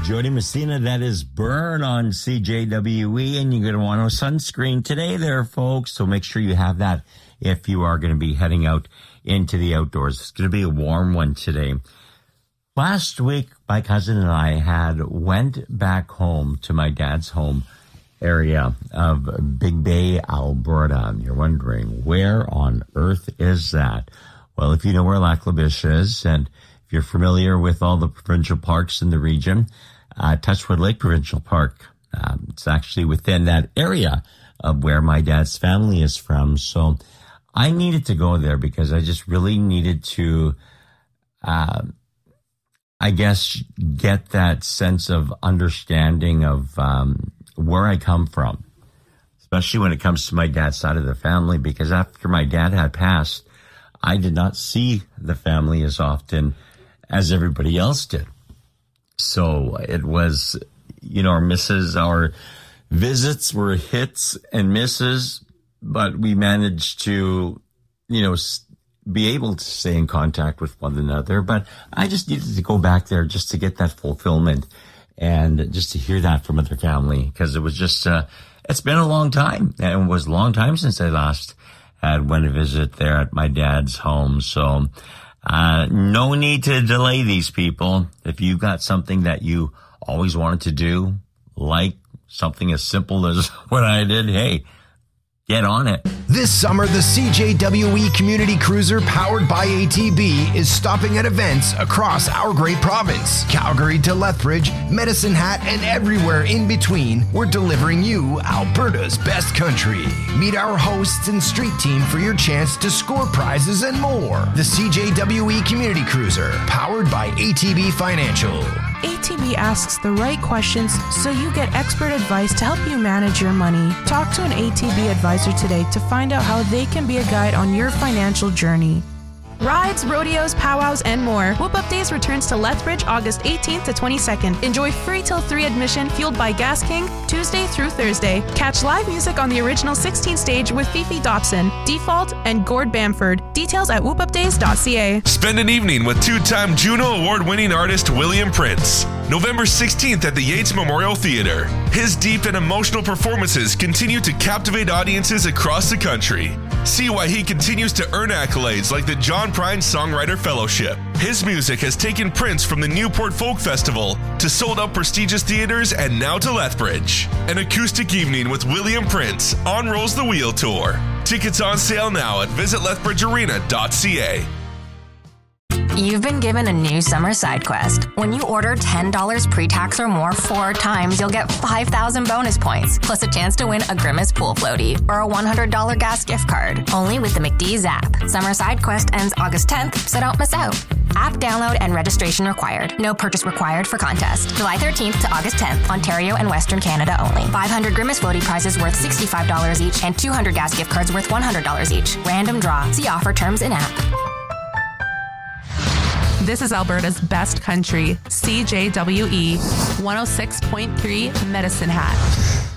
Jody Messina, that is Burn on CJWE, and you're going to want a sunscreen today there, folks. So make sure you have that if you are going to be heading out into the outdoors. It's going to be a warm one today. Last week, my cousin and I went back home to my dad's home area of Big Bay, Alberta. And you're wondering, where on earth is that? Well, if you know where Lac La Biche is, and if you're familiar with all the provincial parks in the region, Touchwood Lake Provincial Park, it's actually within that area of where my dad's family is from. So I needed to go there because I just really needed to, I guess, get that sense of understanding of where I come from, especially when it comes to my dad's side of the family, because after my dad had passed, I did not see the family as often as everybody else did. So it was, our visits were hits and misses, but we managed to, be able to stay in contact with one another. But I just needed to go back there just to get that fulfillment and just to hear that from other family, because it was just, it's been a long time, and it was a long time since I last went to visit there at my dad's home. So, no need to delay these people. If you got something that you always wanted to do, like something as simple as what I did, hey, get on it. This summer, the CJWE Community Cruiser powered by ATB is stopping at events across our great province. Calgary to Lethbridge, Medicine Hat, and everywhere in between, we're delivering you Alberta's best country. Meet our hosts and street team for your chance to score prizes and more. The CJWE Community Cruiser, powered by ATB Financial. ATB asks the right questions so you get expert advice to help you manage your money. Talk to an ATB advisor today to find out how they can be a guide on your financial journey. Rides, rodeos, powwows, and more. Whoop Up Days returns to Lethbridge August 18th to 22nd. Enjoy free till 3 admission fueled by Gas King Tuesday through Thursday. Catch live music on the original 16 stage with Fifi Dobson, Default, and Gord Bamford. Details at whoopupdays.ca. Spend an evening with two-time Juno Award-winning artist William Prince. November 16th at the Yates Memorial Theatre. His deep and emotional performances continue to captivate audiences across the country. See why he continues to earn accolades like the John Prine Songwriter Fellowship. His music has taken Prince from the Newport Folk Festival to sold-out prestigious theaters and now to Lethbridge. An acoustic evening with William Prince on Rolls the Wheel Tour. Tickets on sale now at visitlethbridgearena.ca. You've been given a new summer side quest. When you order $10 pre-tax or more 4 times, you'll get 5,000 bonus points, plus a chance to win a Grimace pool floaty or a $100 gas gift card. Only with the McDee's app. Summer side quest ends August 10th, so don't miss out. App download and registration required. No purchase required for contest. July 13th to August 10th, Ontario and Western Canada only. 500 Grimace floaty prizes worth $65 each and 200 gas gift cards worth $100 each. Random draw. See offer terms in app. This is Alberta's best country, CJWE 106.3 Medicine Hat.